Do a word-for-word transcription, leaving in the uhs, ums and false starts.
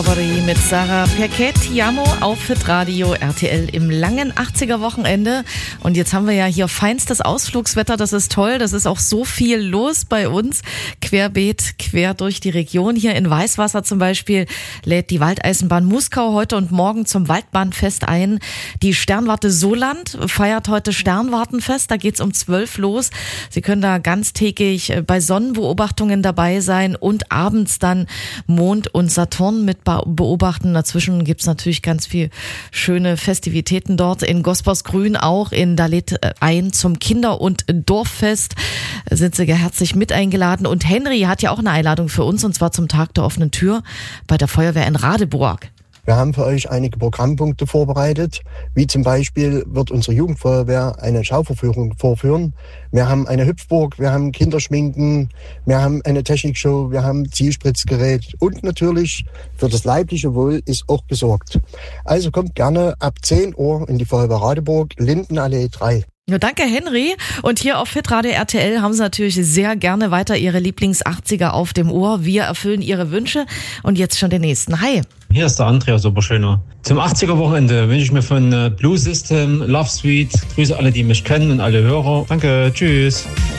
Mit Sarah Perquet-Tiamo auf Hitradio R T L im langen achtziger-Wochenende. Und jetzt haben wir ja hier feinstes Ausflugswetter, das ist toll. Das ist auch so viel los bei uns. Querbeet, quer durch die Region. Hier in Weißwasser zum Beispiel lädt die Waldeisenbahn Muskau heute und morgen zum Waldbahnfest ein. Die Sternwarte Soland feiert heute Sternwartenfest. Da geht's um zwölf los. Sie können da ganztägig bei Sonnenbeobachtungen dabei sein und abends dann Mond und Saturn mit beobachten. Dazwischen gibt's natürlich ganz viel schöne Festivitäten dort. In Gospersgrün auch, in da lädt ein zum Kinder- und Dorffest. Sind Sie herzlich mit eingeladen. Und Henry hat ja auch eine Einladung für uns, und zwar zum Tag der offenen Tür bei der Feuerwehr in Radeburg. Wir haben für euch einige Programmpunkte vorbereitet, wie zum Beispiel wird unsere Jugendfeuerwehr eine Schauverführung vorführen. Wir haben eine Hüpfburg, wir haben Kinderschminken, wir haben eine Technikshow, wir haben Zielspritzgerät und natürlich für das leibliche Wohl ist auch gesorgt. Also kommt gerne ab zehn Uhr in die Feuerwehr Radeburg, Lindenallee drei. Ja, danke Henry. Und hier auf Hitradio R T L haben Sie natürlich sehr gerne weiter Ihre Lieblings-achtziger auf dem Ohr. Wir erfüllen Ihre Wünsche und jetzt schon den nächsten. Hi. Hier ist der Andreas Oberschöner. Zum achtziger-Wochenende wünsche ich mir von Blue System, Love Suite. Grüße alle, die mich kennen und alle Hörer. Danke, tschüss.